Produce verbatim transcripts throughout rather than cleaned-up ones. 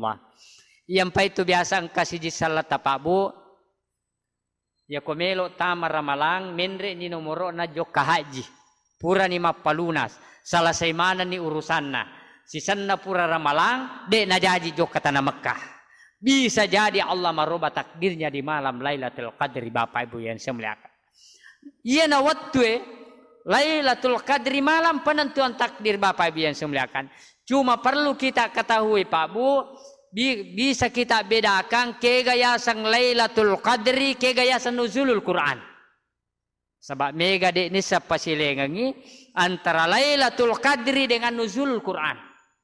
rahimakumullah. Yang pa itu biasa ang kasiji salat Pak Bu. Ya komelo tama ramalang menre ni nomoro na jok haji. Pura ni mapalunas. Salasay mana ni urusanna. Sisanna pura ramalang de na jaji jok kata na Mekah. Bisa jadi Allah merubah takdirnya di malam Lailatul Qadri Bapak Ibu yang saya muliakan. Iya na waktu Lailatul Qadri malam penentuan takdir Bapak Ibu yang saya muliakan. Cuma perlu kita ketahui Pak Bu, bisa kita bedakan kegayasan Lailatul Qadri, kegayasan nuzulul Quran. Sebab mega de ini sapasilengangi antara Lailatul Qadri dengan nuzulul Quran.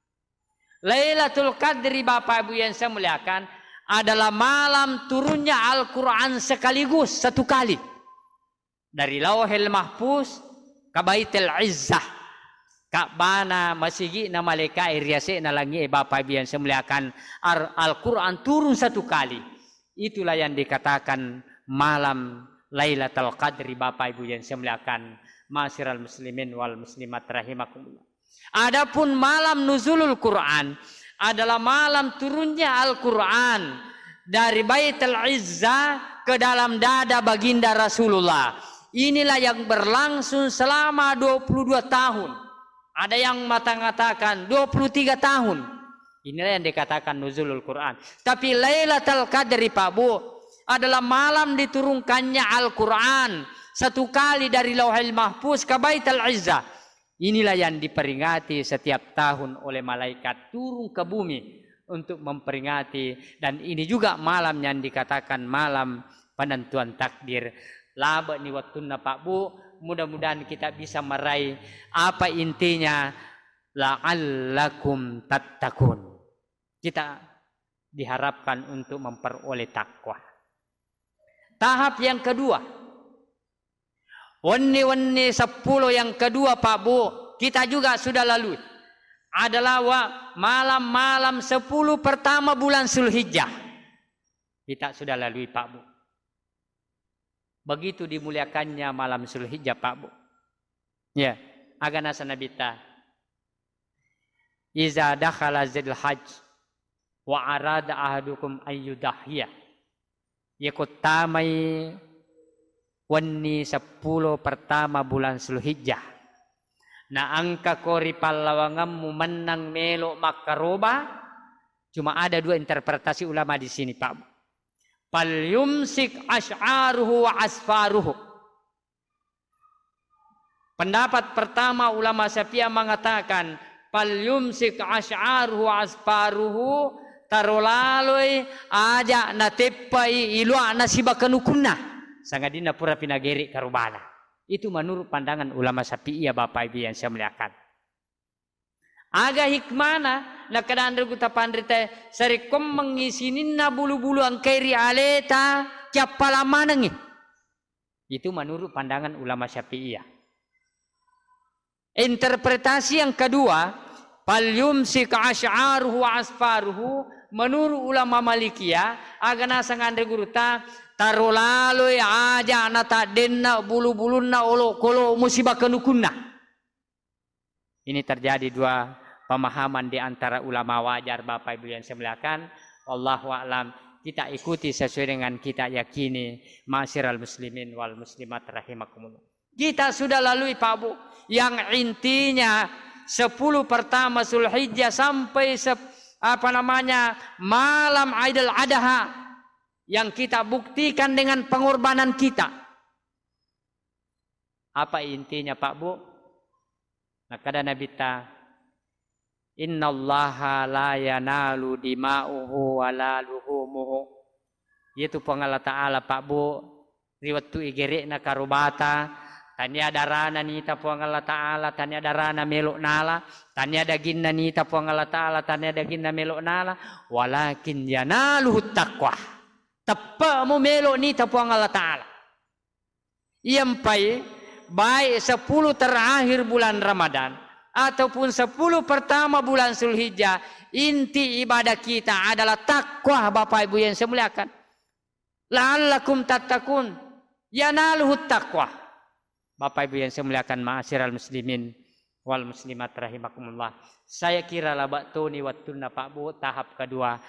Lailatul Qadri Bapak Ibu yang saya muliakan adalah malam turunnya Al-Quran sekaligus satu kali. Dari Lauhil Mahfuz ke Baitul Izzah. Kak bana masigi na malaikat iriase na langi Bapak Ibu yang saya muliakan Al-Quran turun satu kali. Itulah yang dikatakan malam Lailatul Qadri Bapak Ibu yang saya muliakan. Ma'asyiral muslimin wal muslimat rahimakumullah. Adapun malam nuzulul Quran adalah malam turunnya Al-Quran dari Baitul Izzah ke dalam dada baginda Rasulullah. Inilah yang berlangsung selama dua puluh dua tahun. Ada yang mengatakan dua puluh tiga tahun. Inilah yang dikatakan nuzulul Quran. Tapi Lailatul Qadri Pak Bu adalah malam diturunkannya Al-Quran satu kali dari Lauhil Mahfuz ke Baitul Izzah. Inilah yang diperingati setiap tahun oleh malaikat turun ke bumi untuk memperingati. Dan ini juga malam yang dikatakan malam penentuan takdir. Laba ni waktuna Pak Bu, mudah-mudahan kita bisa meraih apa intinya la'allakum tattaqun. Kita diharapkan untuk memperoleh takwa. Tahap yang kedua, Wani-wani sepuluh yang kedua Pak Bu, kita juga sudah lalui. Adalah malam-malam sepuluh pertama bulan Zulhijjah. Kita sudah lalui Pak Bu. Begitu dimuliakannya malam Zulhijjah Pak Bu. Ya, agana sanabita. Iza dakhala Zulhajj wa arada ahadukum ayyudahiyah. Yakutamai wani sepuluh pertama bulan Zulhijjah. Na angka kori palawanganmu menang melok makaroba. Cuma ada dua interpretasi ulama di sini Pak. Fal yumsik ash'aruhu wa asfaruhu. Pendapat pertama ulama Syafi'iyah mengatakan fal yumsik ash'aruhu wa asfaruhu tarolaloi aja na tepai ilua nasibakanukuna. Sangadina pura pinageri karubana. Itu menurut pandangan ulama Syafi'iyah Bapak Ibu yang saya muliakan. Aga hikmana na kadang kita pandrita sarikom mengisinin na bulu-bulu ang kairi aleta kiapala manangi. Itu menurut pandangan ulama Syafi'iyah. Interpretasi yang kedua, fal yumsik ash'aruhu wa asfaruhu, menurut ulama Malikiyah agana sangandre guruta tarolalo aja nata denna bulu-bulunna olo-kolo musibah kenukunna. Ini terjadi dua pemahaman di antara ulama wajar Bapak Ibu yang saya muliakan. Wallahu a'lam. Kita ikuti sesuai dengan kita yakini. Ma'asyiral muslimin wal muslimat rahimakumullah. Kita sudah lalui Pak Bu. Yang intinya sepuluh pertama Zulhijjah sampai sep, apa namanya malam Aidil Adha. Yang kita buktikan dengan pengorbanan kita. Apa intinya Pak Bu? Nah kada Nabi ta innallaha la yanalu dima'uhu wa la luhumuhu. Itu pengala ta'ala Pak Bu. Riwat tu igere na karubata. Tanya darana nita pengala ta'ala. Tanya darana melok nala. Tanya daginna nita pengala ta'ala. Tanya daginna melok nala. Walakin yanaluhu taqwa. Tepat mo melo ni tapuang Allah Ta'ala. Iyampai baik sepuluh terakhir bulan Ramadan ataupun sepuluh pertama bulan Zulhijjah, inti ibadah kita adalah takwa Bapak Ibu yang saya muliakan. La'allakum tattaqun yanaluhu taqwa. Bapak Ibu yang saya muliakan, ma'asyiral muslimin wal muslimat rahimakumullah. Saya kira labak tuni wattuna Pak Bu tahap kedua